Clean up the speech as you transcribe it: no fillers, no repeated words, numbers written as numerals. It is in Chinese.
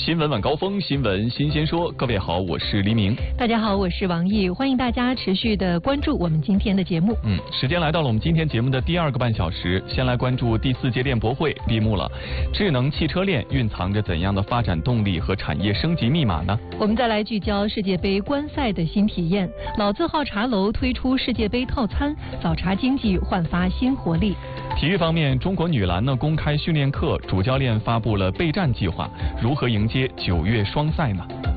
新闻晚高峰，新闻新鲜说。各位好，我是黎明。 大家好，我是王毅，欢迎大家持续的关注我们今天的节目。 时间来到了我们今天节目的第2个半小时，先来关注第4届链博会闭幕了。智能汽车链蕴藏着怎样的发展动力和产业升级密码呢？ 我们再来聚焦世界杯观赛的新体验。老字号茶楼推出世界杯套餐，早茶经济焕发新活力。 体育方面，中国女篮呢公开训练课，主教练发布了备战计划，如何迎接9月双赛呢？